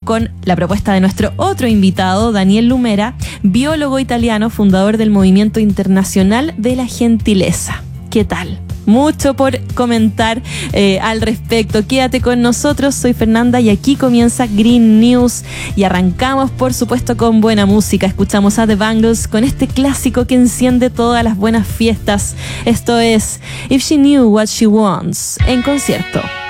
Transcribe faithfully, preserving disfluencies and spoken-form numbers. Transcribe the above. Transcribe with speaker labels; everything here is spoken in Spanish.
Speaker 1: con la propuesta de nuestro otro invitado, Daniel Lumera, biólogo italiano, fundador del Movimiento Internacional de la Gentileza. ¿Qué tal? Mucho por comentar eh, al respecto. Quédate con nosotros, soy Fernanda y aquí comienza Green News y arrancamos por supuesto con buena música. Escuchamos a The Bangles con este clásico que enciende todas las buenas fiestas. Esto es If She Knew What She Wants en concierto.